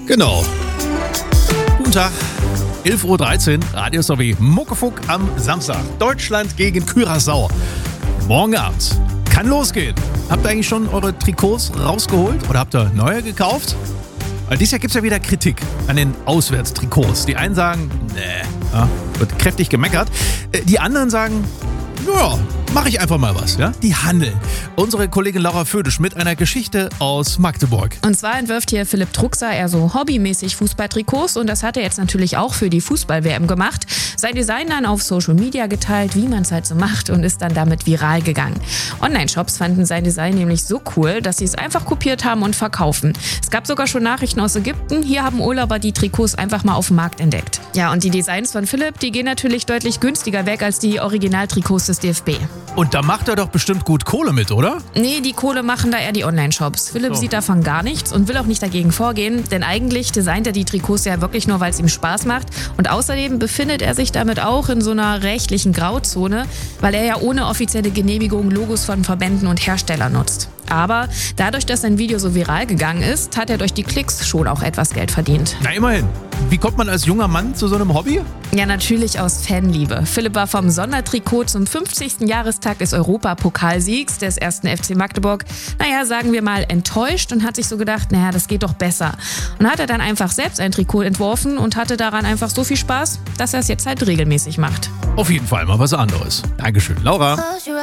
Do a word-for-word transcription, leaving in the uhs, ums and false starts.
Genau. Guten Tag. elf Uhr dreizehn, Radio Sowie Muckefuck am Samstag. Deutschland gegen Curaçao. Morgen Abend. Kann losgehen. Habt ihr eigentlich schon eure Trikots rausgeholt oder habt ihr neue gekauft? Weil dieses Jahr gibt es ja wieder Kritik an den Auswärtstrikots. Die einen sagen, nee, ja, wird kräftig gemeckert. Die anderen sagen, ja, mache ich einfach mal was. Ja? Die handeln. Unsere Kollegin Laura Födisch mit einer Geschichte aus Magdeburg. Und zwar entwirft hier Philipp Truxer eher so hobbymäßig Fußballtrikots und das hat er jetzt natürlich auch für die Fußball-W M gemacht. Sein Design dann auf Social Media geteilt, wie man es halt so macht und ist dann damit viral gegangen. Online-Shops fanden sein Design nämlich so cool, dass sie es einfach kopiert haben und verkaufen. Es gab sogar schon Nachrichten aus Ägypten. Hier haben Urlauber die Trikots einfach mal auf dem Markt entdeckt. Ja, und die Designs von Philipp, die gehen natürlich deutlich günstiger weg als die Originaltrikots des D F B. Und da macht er doch bestimmt gut Kohle mit, oder? Nee, die Kohle machen da eher die Online-Shops. Philipp So. sieht davon gar nichts und will auch nicht dagegen vorgehen, denn eigentlich designt er die Trikots ja wirklich nur, weil es ihm Spaß macht. Und außerdem befindet er sich damit auch in so einer rechtlichen Grauzone, weil er ja ohne offizielle Genehmigung Logos von Verbänden und Herstellern nutzt. Aber dadurch, dass sein Video so viral gegangen ist, hat er durch die Klicks schon auch etwas Geld verdient. Na immerhin. Wie kommt man als junger Mann zu so einem Hobby? Ja, natürlich aus Fanliebe. Philipp war vom Sondertrikot zum fünfzigsten Jahrestag des Europapokalsiegs des ersten F C Magdeburg, naja, sagen wir mal, enttäuscht und hat sich so gedacht, naja, das geht doch besser. Und hat er dann einfach selbst ein Trikot entworfen und hatte daran einfach so viel Spaß, dass er es jetzt halt regelmäßig macht. Auf jeden Fall mal was anderes. Dankeschön, Laura.